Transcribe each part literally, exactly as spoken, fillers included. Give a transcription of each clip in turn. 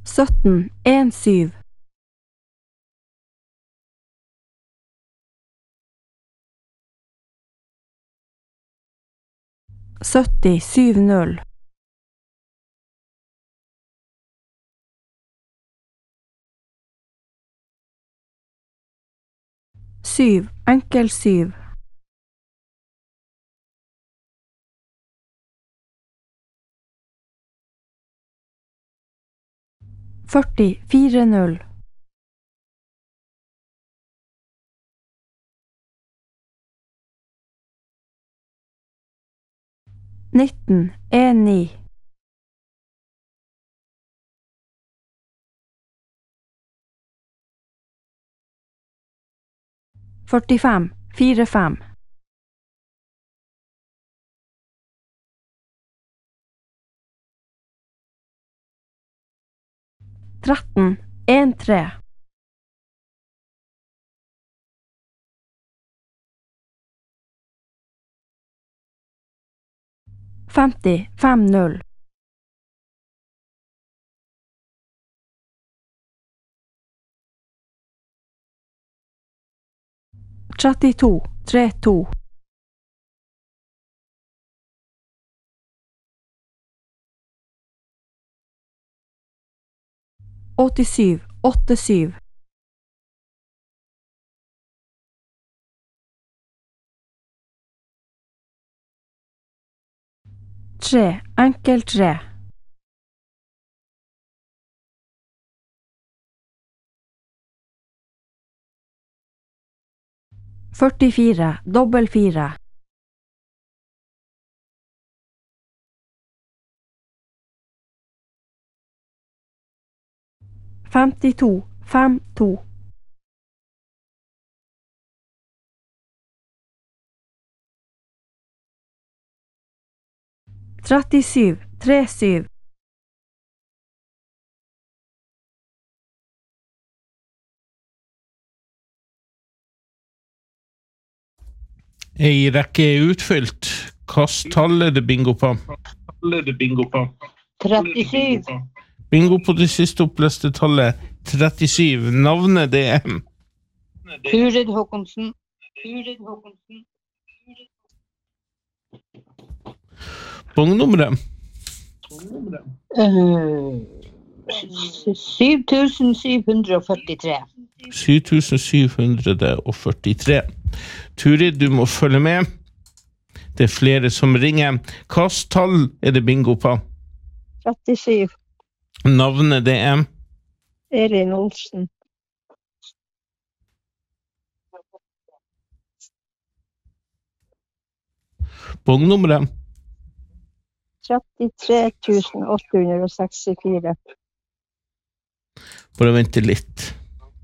sytten, en syv. sytti, syv null. syv, enkel syv. førti, fire null. nitten, en ni. førtifem, fire fem. tretten, en tre. femti, fem null. trettito, tre to. åttisyv, åtte syv. tre, enkel tre. førtifire, dobbel fire. femtito, fem to. trettisyv, tre syv. Ei rekke er utfylt. Kast tallet det bingo på. trettisyv. Bingo på det siste oppleste tallet trettisyv. Navnet det er Turid Håkonsen. Turid Håkonsen. bongnummeret. Uh, syv tusen syv hundre og førtitre. syv tusen syv hundre og førtitre. Turid, du må følge med. Det er flere som ringer. Hvilket tall er det bingo på? trettisyv. Navnet det er Elin Olsen. bongnummeret. trettitre tusen åtte hundre og sekstifire. Bare vente litt.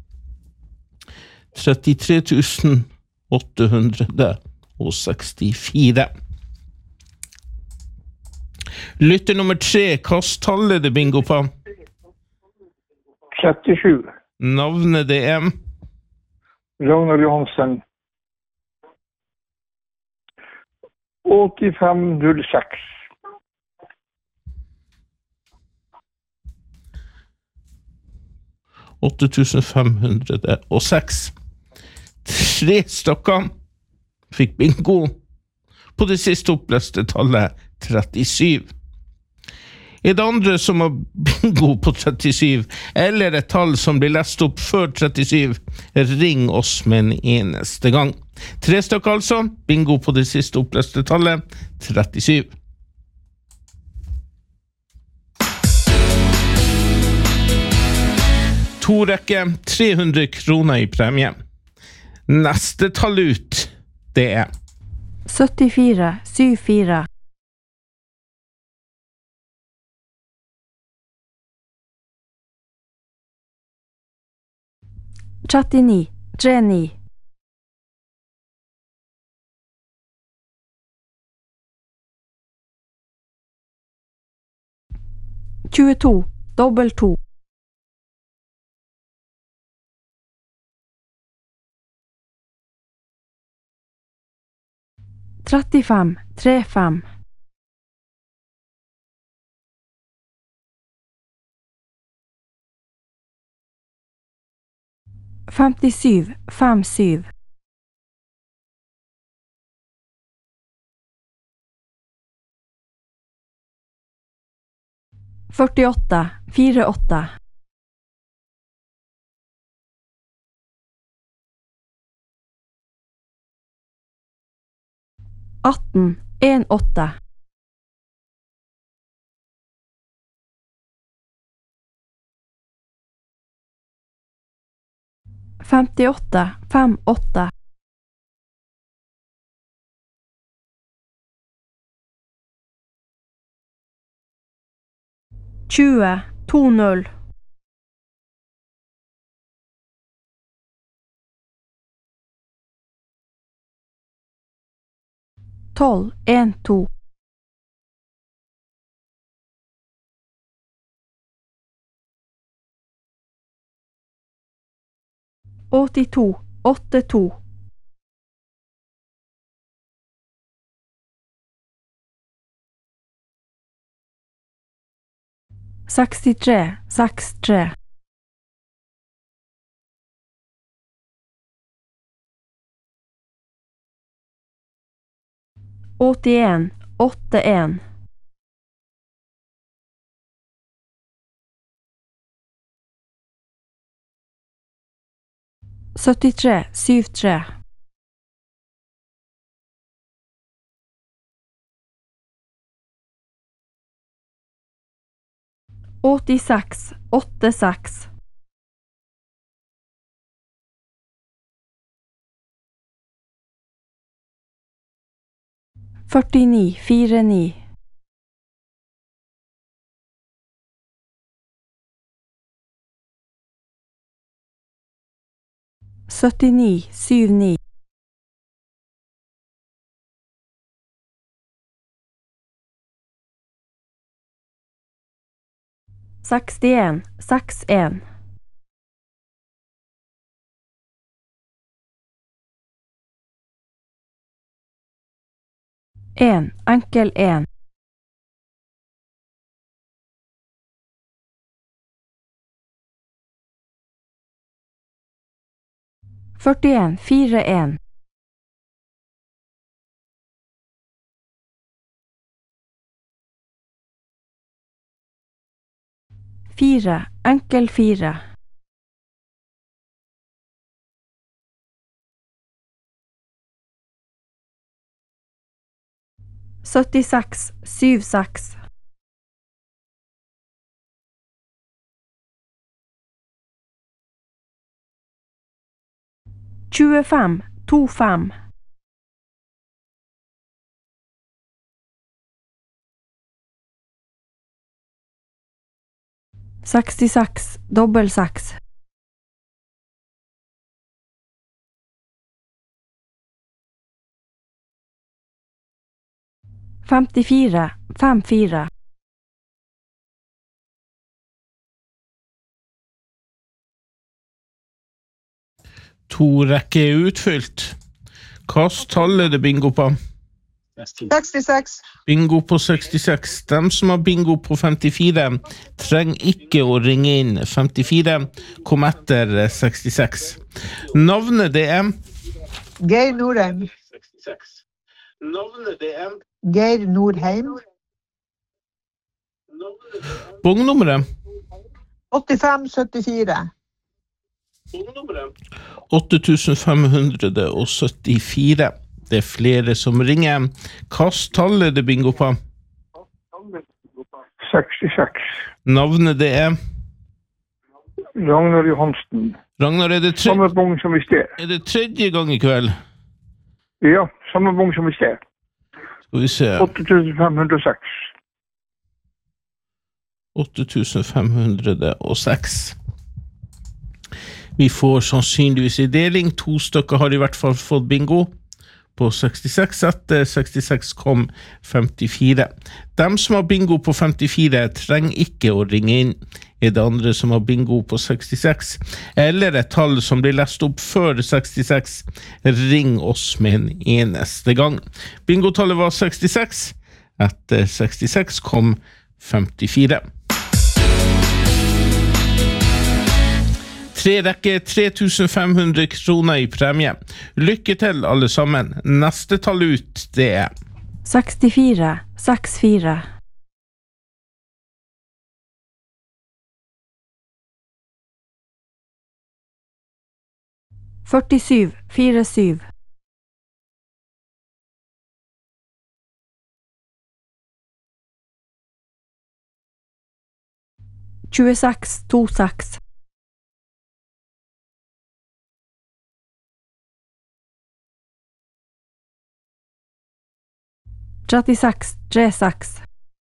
trettitre tusen åtte hundre og sekstifire. Lytter nummer tre, hvilket tall er det bingo på? trettisju. Navnet det er Ragnar Johansen. åttifem null seks. åtte tusen fem hundre og seks. Tre stykker fikk bingo på det siste oppleste tallet trettisyv. Er det andre som har bingo på trettisyv, eller et tall som blir lest opp før trettisyv, ring oss med en eneste gang. Tre stykker altså, bingo på det siste oppleste tallet trettisyv. To rekke, tre hundre kroner i premie. Neste tall ut, det er syttifire, syv fire. trettini, tre ni. tjueto, dobbel to. trettifem, tre fem. femtisju, fem syv. førtiåtte, fire åtte. atten, en åtte. femtiåtte, fem åtte. tjue, to null. tolv, en to. åttito, åtte to. sekstitre, seks tre. åttien, åtte en. syttitre, syv tre. åttiseks, åtte seks. førtini, fire ni. syttini, syv ni. sekstien, seks en. en, enkel en. førtien, fire en. fire, enkel fire. syttiseks, syv seks. tjuefem, to fem. sekstiseks, dobbel seks. femtifire, fem fire. To rekker er utfylt. Hvilket tall er det bingo på? sekstiseks. Bingo på sekstiseks. De som har bingo på femtifire trenger ikke å ringe inn. femtifire kom etter sekstiseks. Navnet det er Geir Norheim. Navnet det er Geir Norheim. Bongnummeret åttifem syttifire. åtte tusen fem hundre syttifire. Det er flere som ringer. Hvilket tall er det bingo på? sekstiseks. Navnet det er Ragnar Johansen. Ragnar, er det, tre... Samme bong som i sted. er det tredje gang i kveld? Ja, samme bong som i sted. Skal vi se. åtte tusen fem hundre og seks. åtte tusen fem hundre seks. Vi får sannsynligvis i deling. To stykker har i hvert fall fått bingo på sekstiseks. Etter sekstiseks kom femtifire. De som har bingo på femtifire trenger ikke å ringe inn. Er det andre som har bingo på sekstiseks, eller et tall som blir lest opp før sekstiseks, ring oss med en eneste gang. Bingotallet var sekstiseks. Etter sekstiseks kom femtifire. Tre rekke tre tusen fem hundre kroner i premie. Lykke til, alle sammen. Neste tall ut, det er sekstifire, sekstifire. førtisju, førtisju. tjueseks, tjueseks. trettiseks, trettiseks.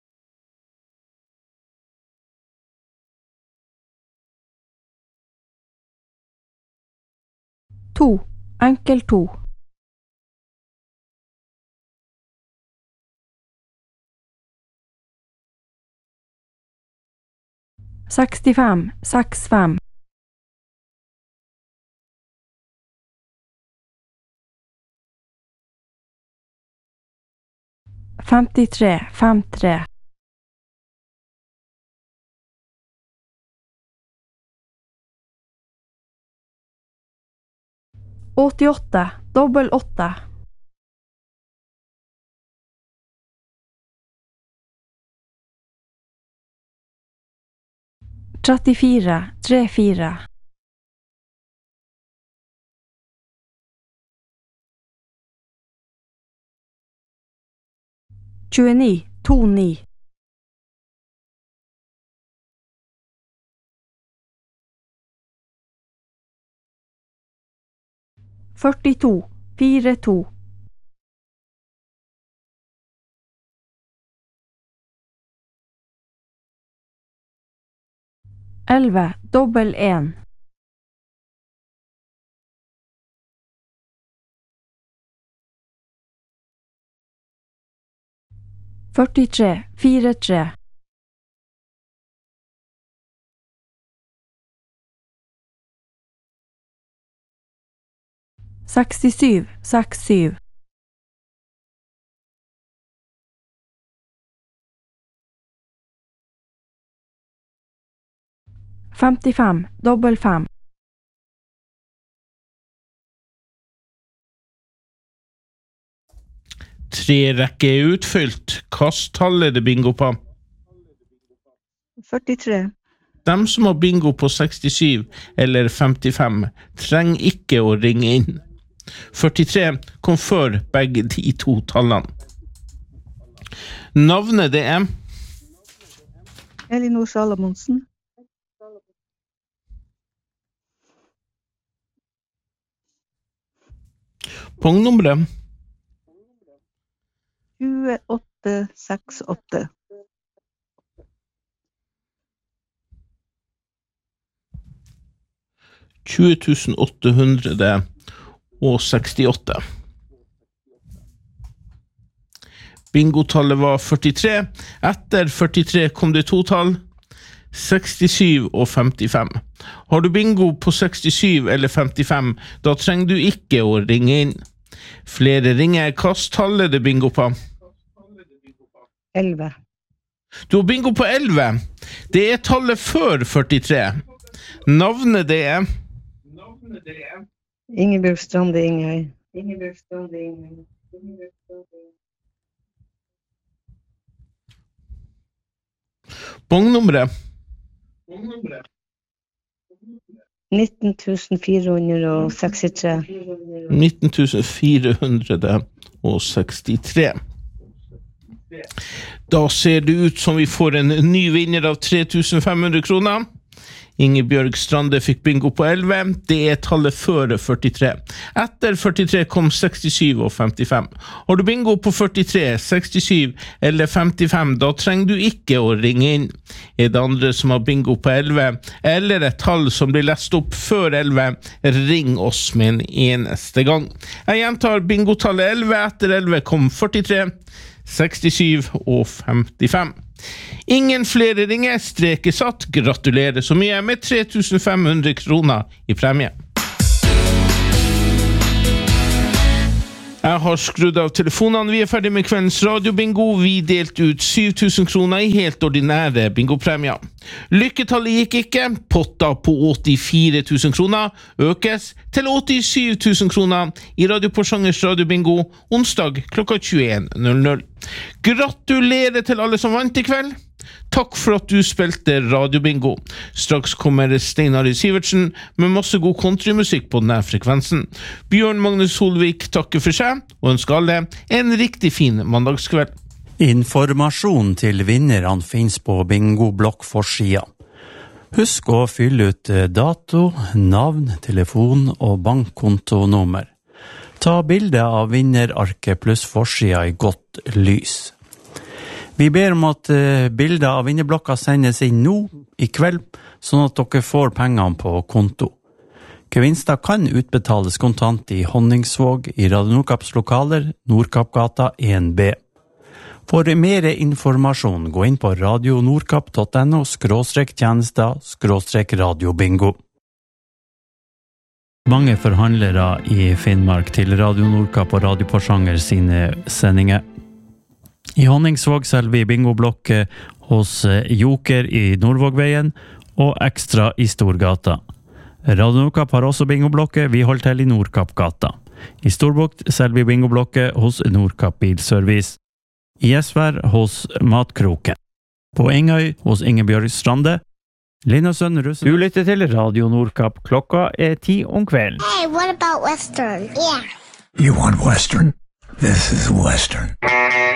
To, enkel to. sekstifem, sekstifem. femtitre, femtitre. åttiåtte, dobbel åtte. trettifire, trettifire. tjueni, tjueni. førtito, førtito. elleve, dobbel en. førtitre, førtitre. sekstisju, sekstisju. femtifem, dobbel fem. Tre rekke er utfylt. Kast tallet det bingo på. førtitre. Dem som har bingo på sekstisju eller femtifem trenger ikke å ringe inn. førtitre kom før begge de to tallene. Navnet det er Elinor Salomonsen. Pongnummeret tjueåtte, sekstiåtte. tjue tusen åtte hundre og sekstiåtte. Bingotallet var førtitre. Etter førtitre kom det to tall, sekstisju og femtifem. Har du bingo på sekstisju eller femtifem, da trenger du ikke å ringe inn. Flere ringer, kast tallet det bingo på. elleve. Du har bingo på elleve. Det er tallet før førtitre. Navnet det er Ingebjørg Strande Ingøy. Ingebjørg Strande Ingøy. Bongnummeret nitten tusen fire hundre og sekstitre. nitten tusen fire hundre og sekstitre. Da ser det ut som vi får en ny vinner av tre tusen fem hundre kroner. Ingebjørg Strande fikk bingo på elleve. Det er tallet før førtitre. Etter førtitre kom sekstisju og femtifem. Har du bingo på førtitre, sekstisju eller femtifem, da trenger du ikke å ringe inn. Er det andre som har bingo på elleve, eller et tall som blir lest opp før elleve, ring oss med en eneste gang. Jeg gjentar bingotallet elleve. Etter elleve kom førtitre, sekstisju og femtifem. Ingen flere ringer, streke satt. Gratulerer så mye med tre tusen fem hundre kroner i premie. Jeg har skrudd av telefonene, vi er ferdig med kveldens radiobingo. Vi delte ut syv tusen kroner i helt ordinære bingopremier. Lykketallet gikk ikke, potta på åttifire tusen kroner økes til åttisyv tusen kroner i Radio Porsangers radiobingo onsdag klokka tjueen null null. Gratulerer til alle som vant i kveld. Takk for at du spilte radiobingo. Straks kommer Steinar Sivertsen med masse god countrymusikk på denne frekvensen. Bjørn Magnus Solvik takker for seg og ønsker alle en riktig fin mandagskveld. Informasjon til vinnerne finnes på bingo-blokk-forsida. Husk å fylle ut dato, navn, telefon og bankkontonummer. Ta bilde av vinnerarket pluss forsida i godt lys. Vi ber om at bilder av vinnerblokka sendes inn nå i kveld, sånn at dere får pengene på konto. Gevinster kan utbetales kontant i Honningsvåg i Radio Nordkapps lokaler, Nordkappgata en B. For mer informasjon, gå inn på radionordkapp punktum no skråstrek tjenester skråstrek radiobingo. Mange forhandlere i Finnmark til Radio Nordkapp og Radio Porsanger sine sendinger. I Honningsvåg selger vi bingoblokket hos Joker i Nordvågveien og Ekstra i Storgata. Radio Nordkapp har også bingoblokket, vi holder til i Nordkappgata. I Storbukt selger vi bingoblokket hos Nordkapp Bilservice. I Esvær hos Matkroken. På Engøy hos Ingebjørg Strande. Linnasønn Russen. Du lytter til Radio Nordkapp. Klokka er ti om kvelden. Hey, what about Western? Yeah. You want Western? This is Western.